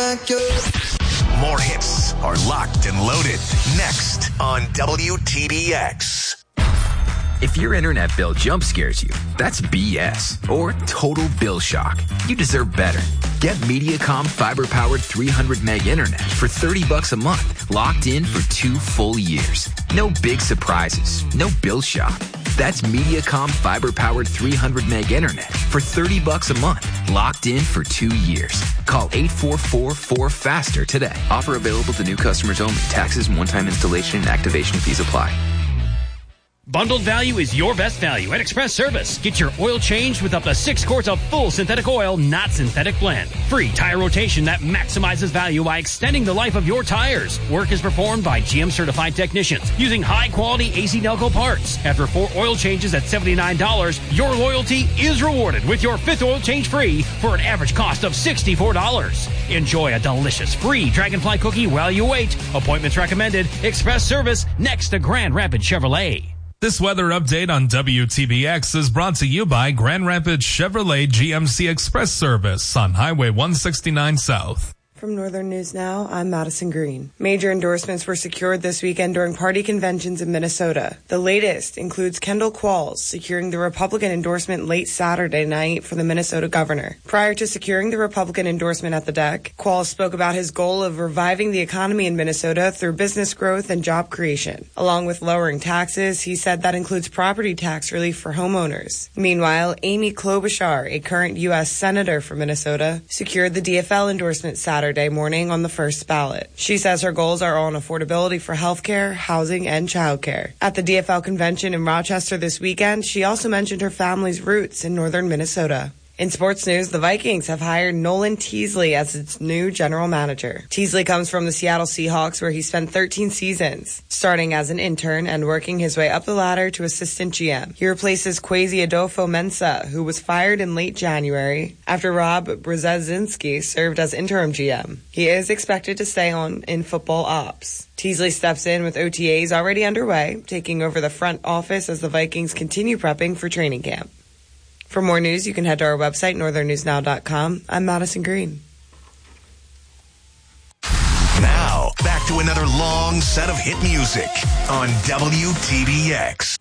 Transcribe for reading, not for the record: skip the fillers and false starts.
back your... More hits are locked and loaded. Next on WTBX. If your internet bill jump scares you, that's BS or total bill shock. You deserve better. Get Mediacom fiber-powered 300 meg internet for $30 a month, locked in for 2 full years. No big surprises, no bill shock. That's Mediacom fiber-powered 300 meg internet for $30 a month, locked in for 2 years. Call 844-4FASTER today. Offer available to new customers only. Taxes and one-time installation and activation fees apply. Bundled value is your best value at Express Service. Get your oil changed with up to 6 quarts of full synthetic oil, not synthetic blend. Free tire rotation that maximizes value by extending the life of your tires. Work is performed by GM certified technicians using high-quality AC Delco parts. After 4 oil changes at $79, your loyalty is rewarded with your 5th oil change free for an average cost of $64. Enjoy a delicious free Dragonfly cookie while you wait. Appointments recommended. Express Service next to Grand Rapids Chevrolet. This weather update on WTBX is brought to you by Grand Rapids Chevrolet GMC Express Service on Highway 169 South. From Northern News Now, I'm Madison Green. Major endorsements were secured this weekend during party conventions in Minnesota. The latest includes Kendall Qualls securing the Republican endorsement late Saturday night for the Minnesota governor. Prior to securing the Republican endorsement at the deck, Qualls spoke about his goal of reviving the economy in Minnesota through business growth and job creation. Along with lowering taxes, he said that includes property tax relief for homeowners. Meanwhile, Amy Klobuchar, a current U.S. Senator for Minnesota, secured the DFL endorsement Saturday morning on the first ballot. She says her goals are on affordability for healthcare, housing, and childcare. At the DFL convention in Rochester this weekend, she also mentioned her family's roots in northern Minnesota. In sports news, the Vikings have hired Nolan Teasley as its new general manager. Teasley comes from the Seattle Seahawks, where he spent 13 seasons, starting as an intern and working his way up the ladder to assistant GM. He replaces Kwesi Adolfo-Mensah, who was fired in late January after Rob Brzezinski served as interim GM. He is expected to stay on in football ops. Teasley steps in with OTAs already underway, taking over the front office as the Vikings continue prepping for training camp. For more news, you can head to our website, northernnewsnow.com. I'm Madison Green. Now, back to another long set of hit music on WTBX.